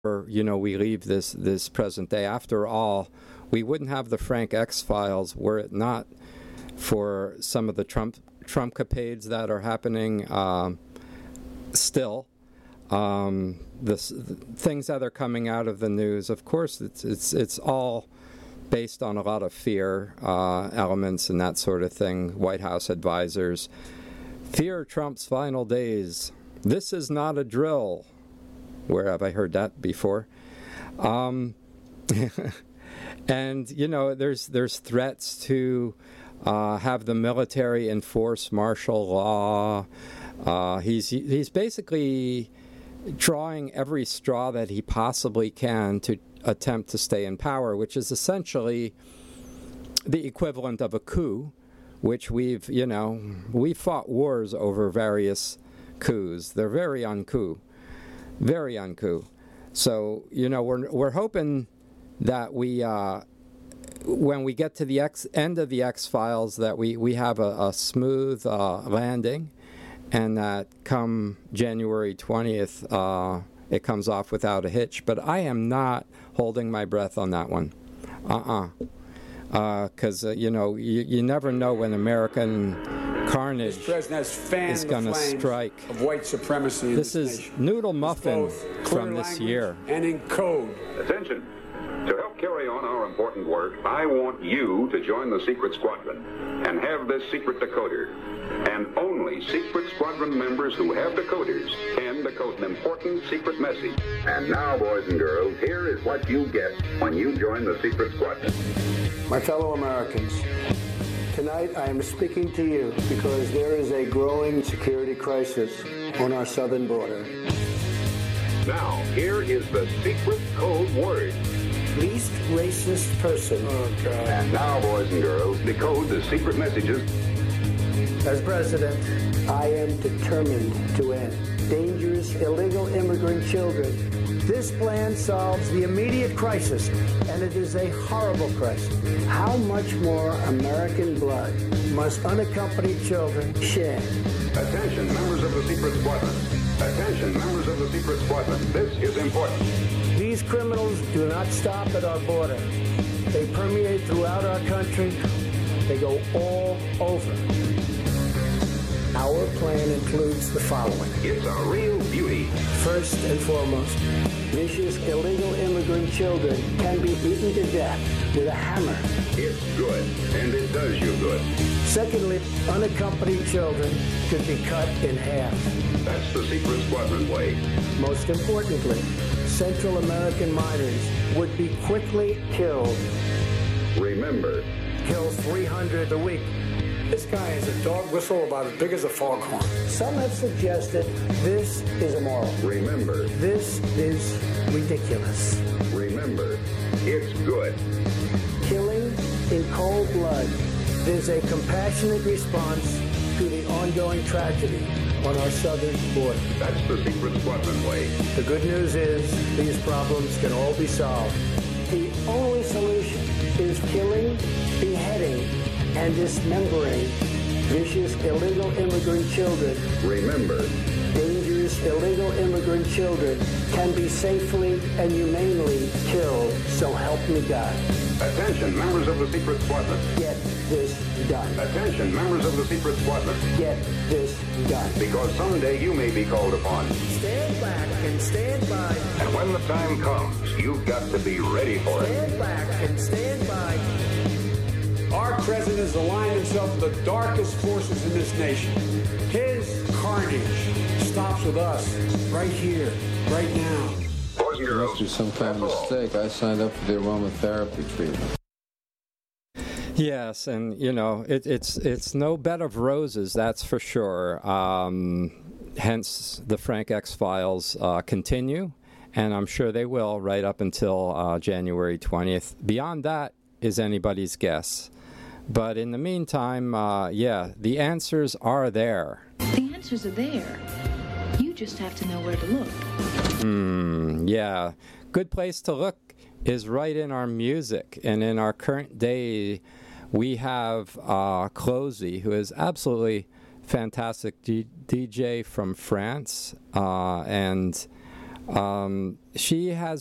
we leave this present day. After all, we wouldn't have the Frank X Files were it not for some of the Trumpcapades that are happening still. The things that are coming out of the news, of course, it's all based on a lot of fear elements and that sort of thing. White House advisors fear Trump's final days. This is not a drill. Where have I heard that before? And there's threats to have the military enforce martial law. He's basically drawing every straw that he possibly can to attempt to stay in power, which is essentially the equivalent of a coup, which we fought wars over various coups. They're very uncoup. Very uncoup. So, we're hoping that when we get to the end of the X-Files, that we have a smooth landing, and that come January 20th, it comes off without a hitch. But I am not holding my breath on that one. Because, you never know when American carnage is going to strike. Of white supremacy this is nation. Noodle Muffin from this year. And in code. Attention. To help carry on our important work, I want you to join the Secret Squadron and have this secret decoder. And only Secret Squadron members who have decoders can decode an important secret message. And now, boys and girls, here is what you get when you join the Secret Squadron. My fellow Americans, tonight I am speaking to you because there is a growing security crisis on our southern border. Now, here is the secret code word. Least racist person. Oh, God. And now, boys and girls, decode the secret messages. As president, I am determined to end dangerous illegal immigrant children. This plan solves the immediate crisis, and it is a horrible crisis. How much more American blood must unaccompanied children shed? Attention, members of the Secret Squadron. Attention, members of the Secret Squadron. This is important. These criminals do not stop at our border. They permeate throughout our country. They go all over. Our plan includes the following. It's a real beauty. First and foremost, vicious illegal immigrant children can be beaten to death with a hammer. It's good, and it does you good. Secondly, unaccompanied children could be cut in half. That's the Secret Squadron way. Most importantly, Central American minors would be quickly killed. Remember, Kill 300 a week. This guy is a dog whistle about as big as a foghorn. Some have suggested this is immoral. remember, This is ridiculous. remember, it's good. Killing in cold blood is a compassionate response to the ongoing tragedy on our southern border. That's the Secret Squadron way. The good news is these problems can all be solved. The only solution is killing, beheading, and dismembering vicious illegal immigrant children. Remember, Dangerous illegal immigrant children can be safely and humanely killed, so help me God. attention, members of the Secret Squadron. Get this done. Attention, members of the Secret Squadron. Get this done. Because someday you may be called upon. Stand back and stand by. And when the time comes, you've got to be ready for it. Stand back and stand by. Our president has aligned himself with the darkest forces in this nation. His carnage stops with us right here, right now. Boys and girls, Must be some kind of that's all. mistake. I signed up for the aromatherapy treatment. Yes, and it's no bed of roses, that's for sure. Hence, the Frank X Files continue, and I'm sure they will right up until January 20th. Beyond that is anybody's guess. But in the meantime, the answers are there. The answers are there. You just have to know where to look. Yeah. Good place to look is right in our music. And in our current day, we have Closey, who is absolutely fantastic DJ from France. And She has